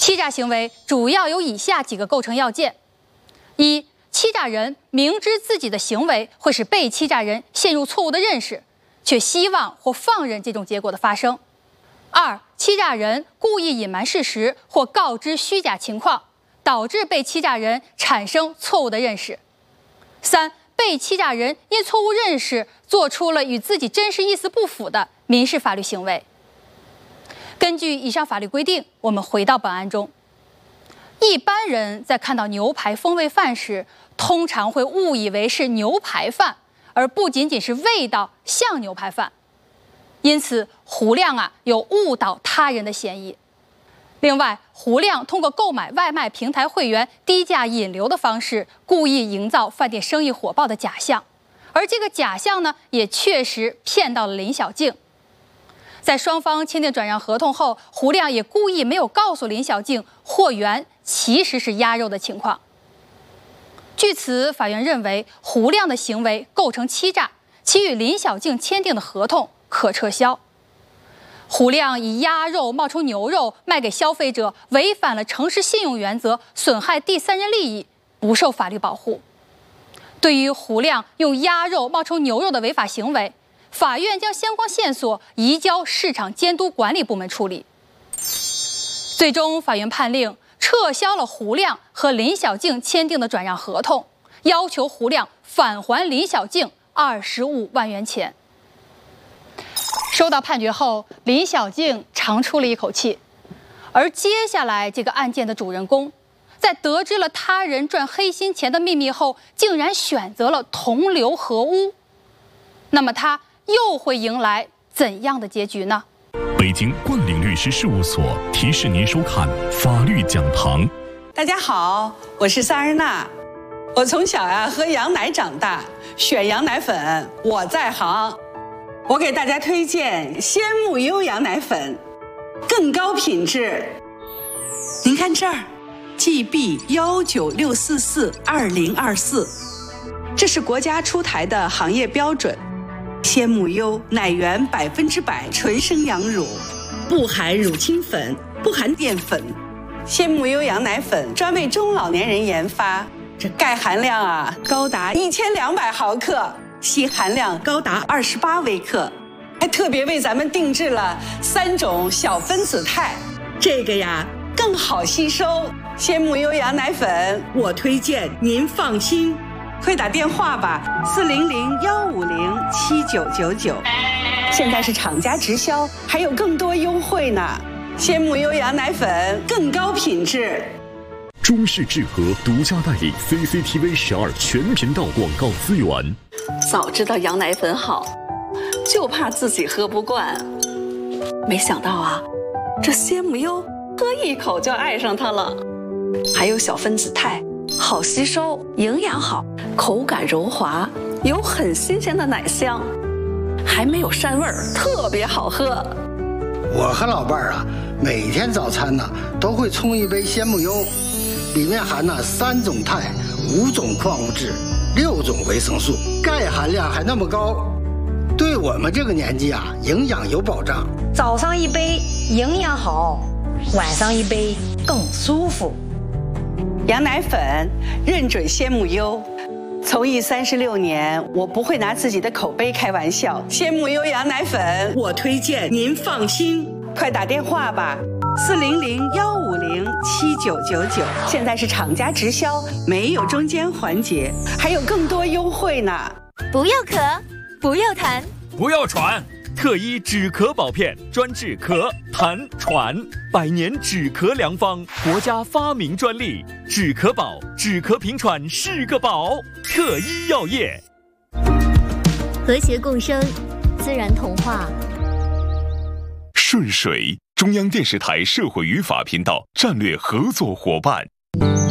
欺诈行为主要有以下几个构成要件：一、欺诈人明知自己的行为会使被欺诈人陷入错误的认识，却希望或放任这种结果的发生；二、欺诈人故意隐瞒事实或告知虚假情况，导致被欺诈人产生错误的认识；三、被欺诈人因错误认识做出了与自己真实意思不符的民事法律行为。根据以上法律规定，我们回到本案中。一般人在看到牛排风味饭时，通常会误以为是牛排饭，而不仅仅是味道像牛排饭。因此，胡亮有误导他人的嫌疑。另外，胡亮通过购买外卖平台会员低价引流的方式，故意营造饭店生意火爆的假象，而这个假象也确实骗到了林小静。在双方签订转让合同后，胡亮也故意没有告诉林小静货源其实是鸭肉的情况。据此，法院认为胡亮的行为构成欺诈，其与林小静签订的合同可撤销。胡亮以鸭肉冒充牛肉卖给消费者，违反了诚实信用原则，损害第三人利益，不受法律保护。对于胡亮用鸭肉冒充牛肉的违法行为，法院将相关线索移交市场监督管理部门处理。最终，法院判令撤销了胡亮和林小静签订的转让合同，要求胡亮返还林小静25万元钱。收到判决后，林小静长出了一口气。而接下来这个案件的主人公，在得知了他人赚黑心钱的秘密后，竟然选择了同流合污。那么他又会迎来怎样的结局呢？ 北京冠岭律师事务所提示您收看法律讲堂。 大家好，我是萨日娜。我从小喝羊奶长大，选羊奶粉我在行。我给大家推荐鲜木优羊奶粉，更高品质。您看这儿 GB196442024，这是国家出台的行业标准。鲜木优奶源100%纯生羊乳，不含乳清粉，不含淀粉。鲜木优羊奶粉专为中老年人研发，这钙含量高达1200毫克，硒含量高达28微克，还特别为咱们定制了3种小分子肽，这个更好吸收。鲜木优羊奶粉我推荐，您放心。快打电话吧，400-150-7999，现在是厂家直销，还有更多优惠呢。鲜木优羊奶粉更高品质。 中视智和独家代理 CCTV 12全频道广告资源。 早知道羊奶粉好，就怕自己喝不惯。没想到这鲜木优喝一口就爱上它了，还有小分子肽，好吸收，营养好，口感柔滑，有很新鲜的奶香，还没有膻味儿，特别好喝。 我和老伴儿每天早餐都会冲一杯鲜木优，里面含3种肽、5种矿物质、6种维生素，钙含量还那么高，对我们这个年纪营养有保障。 早上一杯营养好，晚上一杯更舒服。 羊奶粉认准鲜木优，从艺36年，我不会拿自己的口碑开玩笑。鲜木优羊奶粉我推荐，您放心。快打电话吧，400-150-7999，现在是厂家直销，没有中间环节，还有更多优惠呢。 不要咳，不要痰， 不要喘。特医止咳宝片专治咳、痰、喘，100年止咳良方，国家发明专利。止咳宝，止咳平喘是个宝。特医药业， 和谐共生，自然童话。 顺水，中央电视台社会与法频道战略合作伙伴。